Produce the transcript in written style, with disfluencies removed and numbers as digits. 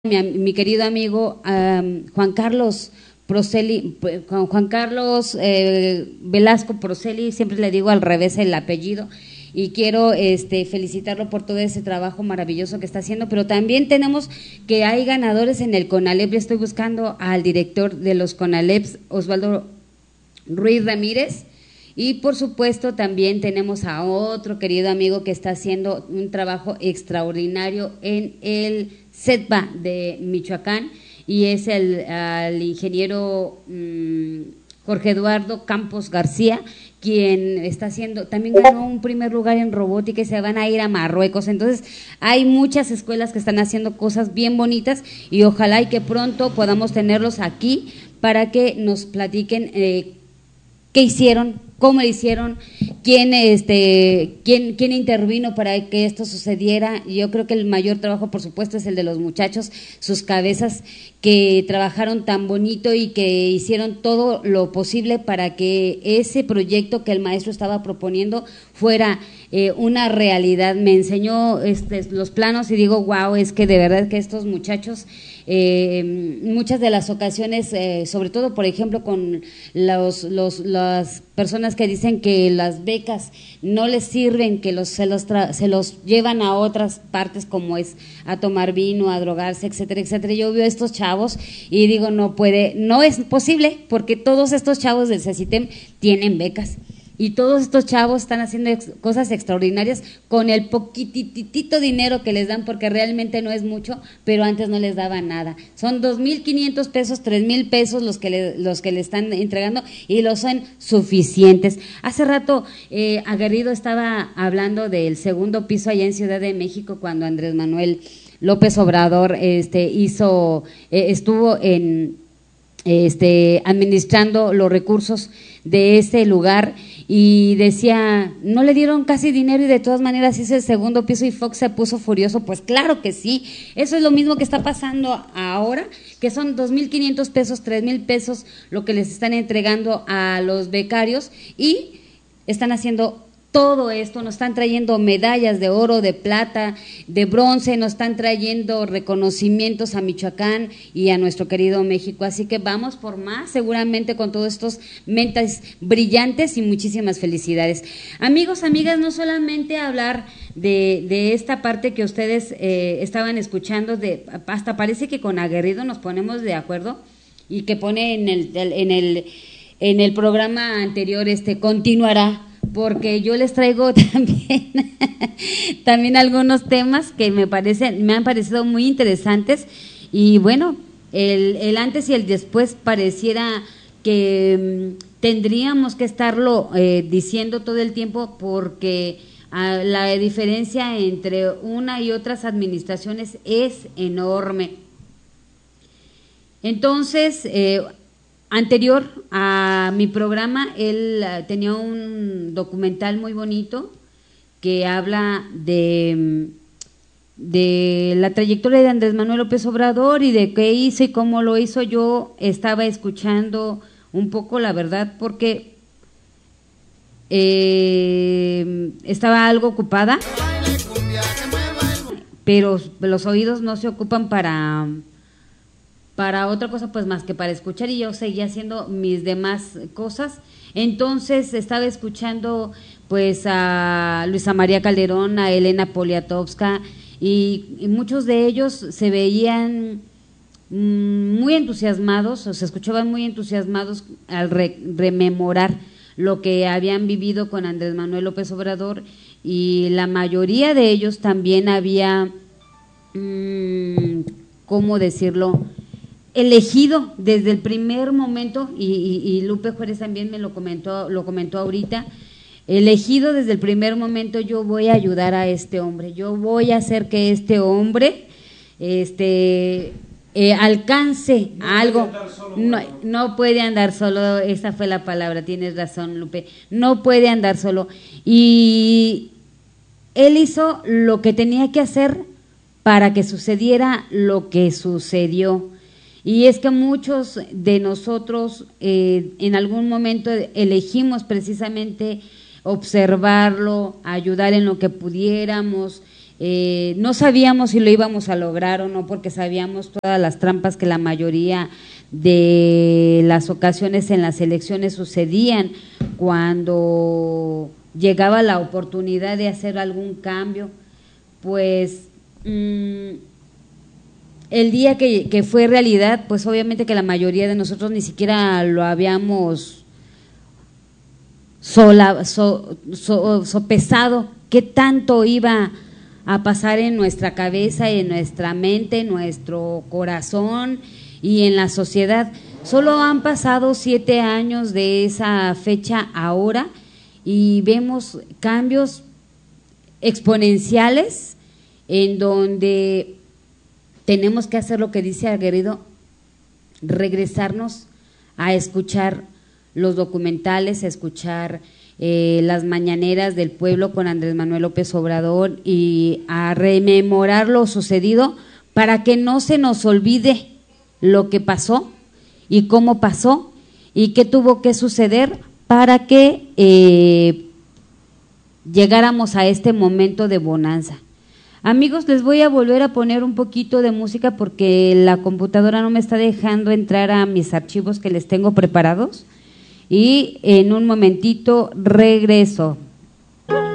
mi querido amigo Juan Carlos Proceli, Juan Carlos Velasco Proceli, siempre le digo al revés el apellido, y quiero felicitarlo por todo ese trabajo maravilloso que está haciendo, pero también tenemos que hay ganadores en el CONALEP. Le estoy buscando al director de los CONALEPs, Osvaldo Ruiz Ramírez, y por supuesto también tenemos a otro querido amigo que está haciendo un trabajo extraordinario en el CETBA de Michoacán, y es el ingeniero Jorge Eduardo Campos García, quien está haciendo, también ganó un primer lugar en robótica y se van a ir a Marruecos. Entonces hay muchas escuelas que están haciendo cosas bien bonitas y ojalá y que pronto podamos tenerlos aquí para que nos platiquen qué hicieron, cómo lo hicieron, quién intervino para que esto sucediera. Yo creo que el mayor trabajo, por supuesto, es el de los muchachos, sus cabezas que trabajaron tan bonito y que hicieron todo lo posible para que ese proyecto que el maestro estaba proponiendo fuera una realidad. Me enseñó los planos y digo, wow, es que de verdad que estos muchachos, muchas de las ocasiones, sobre todo, por ejemplo, con las personas que dicen que las becas no les sirven, que se los llevan a otras partes, como es a tomar vino, a drogarse, etcétera, etcétera. Yo veo a estos chavos y digo, no es posible, porque todos estos chavos del CECITEM tienen becas. Y todos estos chavos están haciendo cosas extraordinarias con el poquititito dinero que les dan, porque realmente no es mucho, pero antes no les daban nada. Son 2,500 pesos, 3,000 pesos los que le están entregando, y los son suficientes. Hace rato Aguerrido estaba hablando del segundo piso allá en Ciudad de México, cuando Andrés Manuel López Obrador estuvo administrando los recursos de ese lugar, y decía, no le dieron casi dinero y de todas maneras hizo el segundo piso, y Fox se puso furioso. Pues claro que sí, eso es lo mismo que está pasando ahora, que son 2,500 pesos, 3,000 pesos lo que les están entregando a los becarios, y están haciendo todo esto, nos están trayendo medallas de oro, de plata, de bronce, nos están trayendo reconocimientos a Michoacán y a nuestro querido México. Así que vamos por más, seguramente, con todos estos mentes brillantes, y muchísimas felicidades. Amigos, amigas, no solamente hablar de esta parte que ustedes estaban escuchando, hasta parece que con Aguerrido nos ponemos de acuerdo, y que pone en el programa anterior, continuará, porque yo les traigo también algunos temas que me han parecido muy interesantes. Y bueno, el antes y el después pareciera que tendríamos que estarlo diciendo todo el tiempo, porque la diferencia entre una y otras administraciones es enorme. Entonces, anterior a mi programa, él tenía un documental muy bonito que habla de la trayectoria de Andrés Manuel López Obrador y de qué hizo y cómo lo hizo. Yo estaba escuchando un poco, la verdad, porque estaba algo ocupada, pero los oídos no se ocupan para otra cosa, pues, más que para escuchar, y yo seguía haciendo mis demás cosas. Entonces estaba escuchando pues a Luisa María Calderón, a Elena Poniatowska, y muchos de ellos se veían muy entusiasmados, o se escuchaban muy entusiasmados al rememorar lo que habían vivido con Andrés Manuel López Obrador, y la mayoría de ellos también había, ¿cómo decirlo?, elegido desde el primer momento, y Lupe Juárez también me lo comentó ahorita, elegido desde el primer momento: yo voy a ayudar a este hombre, yo voy a hacer que este hombre alcance algo. No puede andar solo, esa fue la palabra, tienes razón, Lupe, no puede andar solo, y él hizo lo que tenía que hacer para que sucediera lo que sucedió. Y es que muchos de nosotros en algún momento elegimos precisamente observarlo, ayudar en lo que pudiéramos, No sabíamos si lo íbamos a lograr o no, porque sabíamos todas las trampas que la mayoría de las ocasiones en las elecciones sucedían cuando llegaba la oportunidad de hacer algún cambio. Pues el día que fue realidad, pues obviamente que la mayoría de nosotros ni siquiera lo habíamos sopesado, qué tanto iba a pasar en nuestra cabeza, en nuestra mente, en nuestro corazón y en la sociedad. Solo han pasado 7 años de esa fecha ahora y vemos cambios exponenciales en donde tenemos que hacer lo que dice Aguerrido, regresarnos a escuchar los documentales, a escuchar las mañaneras del pueblo con Andrés Manuel López Obrador y a rememorar lo sucedido para que no se nos olvide lo que pasó y cómo pasó y qué tuvo que suceder para que llegáramos a este momento de bonanza. Amigos, les voy a volver a poner un poquito de música porque la computadora no me está dejando entrar a mis archivos que les tengo preparados y en un momentito regreso.